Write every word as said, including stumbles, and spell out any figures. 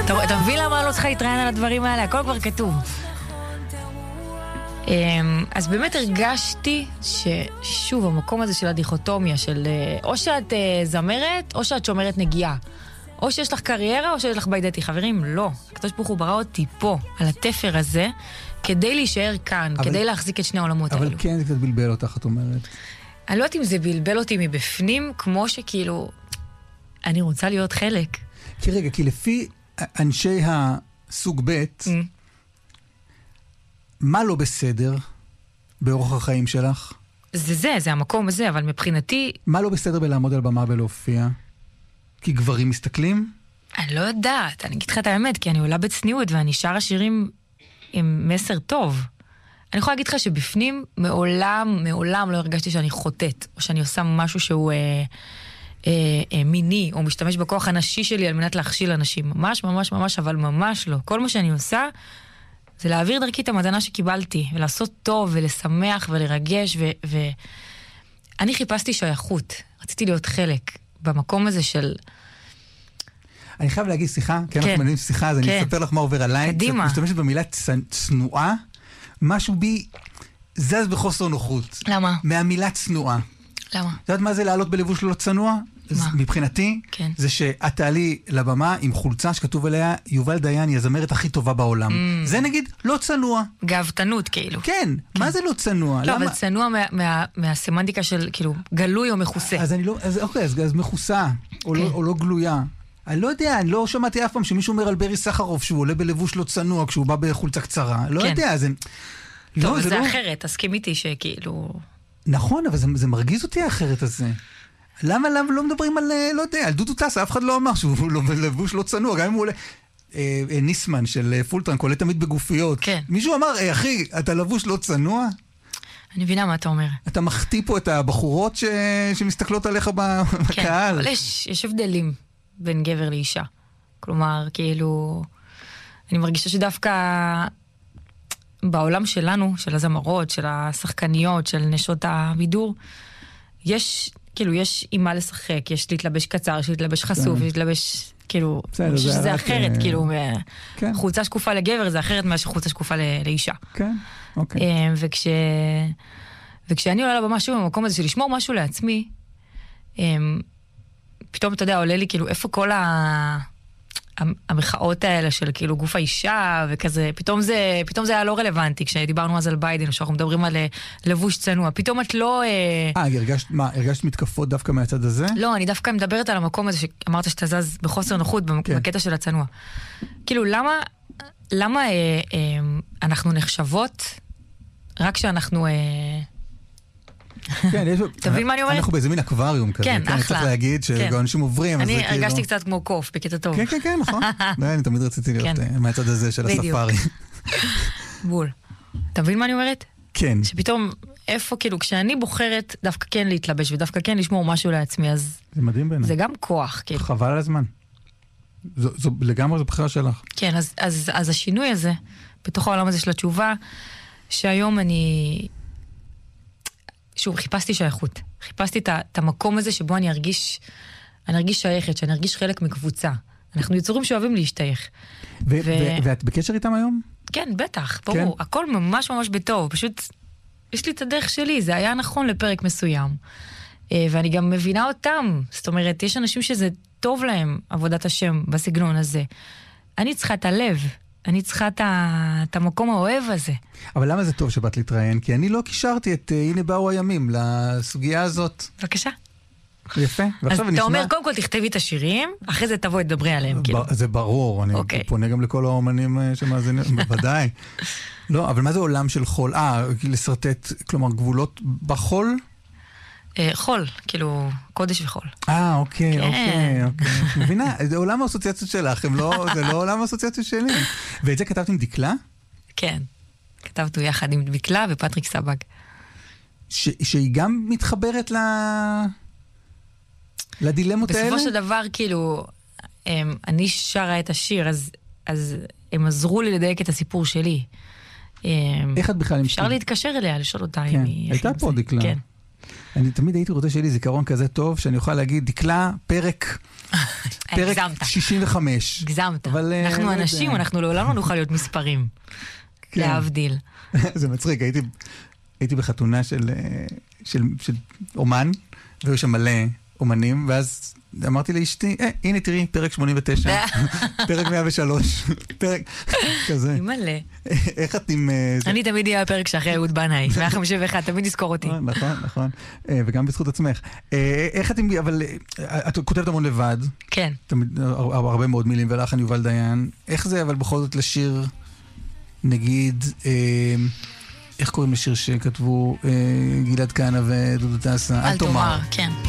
אתה מבין למה לא צריכה להתראיין על הדברים האלה? הכל כבר כתוב. אז באמת הרגשתי ששוב, המקום הזה של הדיכוטומיה, של או שאת זמרת, או שאת שומרת נגיעה. או שיש לך קריירה, או שיש לך ביידתי. חברים, לא. הקדוש ברוך הוא ברא אותי פה, על התפר הזה, כדי להישאר כאן, אבל, כדי להחזיק את שני העולמות אבל האלו. אבל כן, זה קצת בלבל אותך, את אומרת. אני לא יודעת אם זה בלבל אותי מבפנים, כמו שכאילו, אני רוצה להיות חלק. כי רגע, כי לפי אנשי הסוג ב', mm. מה לא בסדר באורח החיים שלך? זה זה, זה המקום הזה, אבל מבחינתי... מה לא בסדר בלעמוד על במה ולהופיע? כי גברים מסתכלים? אני לא יודעת, אני אגיד לך את האמת, כי אני עולה בצניעות, ואני שרה שירים עם מסר טוב. אני יכולה להגיד לך שבפנים מעולם, מעולם לא הרגשתי שאני חוטאת, או שאני עושה משהו שהוא אה, אה, אה, מיני, או משתמש בכוח הנשי שלי על מנת להכשיל אנשים. ממש, ממש, ממש, אבל ממש לא. כל מה שאני עושה, זה להעביר דרכי את המתנה שקיבלתי, ולעשות טוב, ולשמח, ולרגש, ו... ו... אני חיפשתי שייכות. רציתי להיות חלק במקום הזה של... אני חייב להגיד שיחה, כי אנחנו מנהלים שיחה, אז אני אספר לך מה עובר עליי. קדימה. את משתמשת במילה צנועה, משהו בי זז בחוסר נוחות. למה? מהמילה צנועה. למה? את יודעת מה זה לעלות בלבוש לא צנוע? מה? מבחינתי, כן. זה שאת תעלי לבמה עם חולצה שכתוב עליה, יובל דיין היא הזמרת הכי טובה בעולם. Mm. זה נגיד לא צנוע. גאוותנות כאילו. כן, כן. מה זה לא צנוע? לא, למה? אבל צנוע מה, מה, מהסמנטיקה של כאילו גלוי או מחוסה. אז אני לא, אז אוקיי, אז, אז מחוסה, או, כן. לא, או לא גלויה. אני לא יודע, אני לא שמעתי אף פעם שמישהו אומר על ברי סחרוף שהוא עולה בלבוש לא צנוע כשהוא בא בחולצה קצרה. לא כן. יודע, זה... טוב, לא, זה, זה לא... לא... אחרת, תסכים איתי שכאילו... נכון, אבל זה, זה מרגיז אותי האחרת הזה. למה, למה לא מדברים על, לא יודע, על דודו טסה, אף אחד לא אמר שהוא לא, לבוש לא צנוע, גם אם הוא עולה... אה, אה, ניסמן של פולטרנק עולה תמיד בגופיות. כן. מישהו אמר, אה, אחי, אתה לבוש לא צנוע? אני מבינה מה אתה אומר. אתה מחטיא פה את הבחורות ש... שמסתכלות עליך בקהל. כן, אבל יש, יש הבדלים בין גבר לאישה. כלומר, כאילו... אני מרגישה שדווקא בעולם שלנו, של הזמרות, של השחקניות, של נשות הבידור, יש, כאילו, יש אימה לשחק, יש להתלבש קצר, יש להתלבש חשוף, יש להתלבש, כאילו, שזה אחרת, כאילו, חולצה שקופה לגבר זה אחרת מאשר חולצה שקופה לאישה. כן, אוקיי. וכש... וכשאני עולה לבמה שוב במקום הזה של לשמור משהו לעצמי, פתאום, אתה יודע, עולה לי, כאילו, איפה כל ה... המחאות האלה של כאילו גוף האישה וכזה, פתאום זה, פתאום זה היה לא רלוונטי, כשדיברנו אז על ביידן, שאנחנו מדברים על לבוש צנוע, פתאום את לא... אה, הרגשת, מה, הרגשת מתקפות דווקא מהצד הזה? לא, אני דווקא מדברת על המקום הזה שאמרת שאתה זז בחוסר נוחות בקטע של הצנוע. כאילו, למה, למה אה, אה, אנחנו נחשבות רק שאנחנו... אה, כן, יש... תבין מה אני אומרת? אנחנו באיזה מין אקווריום כזה. כן, אחלה. צריך להגיד שאנשים עוברים. אני הרגשתי קצת כמו קוף, בקטע טוב. כן, כן, כן, נכון. אני תמיד רציתי להיות מהצד הזה של הספארי. בול. אתה מבין מה אני אומרת? כן. שפתאום, איפה, כאילו, כשאני בוחרת דווקא כן להתלבש, ודווקא כן לשמור משהו לעצמי, אז... זה מדהים בעיניי. זה גם כוח, כאילו. חבל על הזמן. לגמרי זו בחירה שלך. כן, אז השינוי הזה, בתוך העולם הזה של התשובה, שהיום אני... שוב, חיפשתי שייכות. חיפשתי את, את המקום הזה שבו אני ארגיש, אני ארגיש שייכת, שאני ארגיש חלק מקבוצה. אנחנו יצורים שאוהבים להשתייך. ו- ו- ו- ואת בקשר איתם היום? כן, בטח, ברור. כן. הכל ממש ממש בטוב. פשוט, יש לי את הדרך שלי. זה היה נכון לפרק מסוים. ואני גם מבינה אותם. זאת אומרת, יש אנשים שזה טוב להם, עבודת השם, בסגנון הזה. אני צריכה את הלב. אני צריכה את המקום האוהב הזה. אבל למה זה טוב שבאת להתראיין? כי אני לא קישרתי את הנה באו הימים לסוגיה הזאת. בבקשה. יפה. אז אתה אומר, קודם כל תכתבי את השירים, אחרי זה תבואי תדברי עליהם. זה ברור, אני פונה גם לכל האומנים שמאזינים, בוודאי. לא, אבל מה זה עולם של חול? אה, לסרטט, כלומר, גבולות בחול? חול, כאילו, קודש וחול. אה, אוקיי, אוקיי, אוקיי. מבינה, זה עולם האסוציאציות שלך, זה לא עולם האסוציאציות שלי. ואת זה כתבת עם דקלה? כן, כתבתו יחד עם דקלה ופטריק סבג. שהיא גם מתחברת לדילמות האלה? בסופו של דבר, כאילו, אני שרה את השיר, אז הם עזרו לי לדייק את הסיפור שלי. איך את בכלל... אפשר להתקשר אליה, לשאול אותה. כן, הייתה פה דקלה. כן. אני תמיד הייתי רוצה שיהיה לי זיכרון כזה טוב, שאני אוכל להגיד, דקלה, פרק פרק הגזמת. שישים וחמש. הגזמת. אבל, אה, אנחנו לא אנשים, יודע. אנחנו לעולם לא נוכל להיות מספרים. כן. להבדיל. זה מצחיק, הייתי, הייתי בחתונה של, אה, של, של אומן, והיו שם מלא אומנים, ואז אמרתי לאשתי, אה, הנה תראי, פרק שמונים ותשע, פרק מאה ושלוש, פרק כזה. מלא. איך את עם... אה, זה- אני תמיד אהיה הפרק שאחרי אהוד בנאי, מאה חמישים ואחת, תמיד תזכור אותי. אה, נכון, נכון. אה, וגם בזכות עצמך. אה, איך את עם... אבל אה, את כותבת המון לבד, כן. תמיד, הר- הרבה מאוד מילים, ולחן יובל דיין. איך זה אבל בכל זאת לשיר, נגיד, אה, איך קוראים לשיר שכתבו אה, גלעד כהנא ודודו טסה? אל תאמר, כן.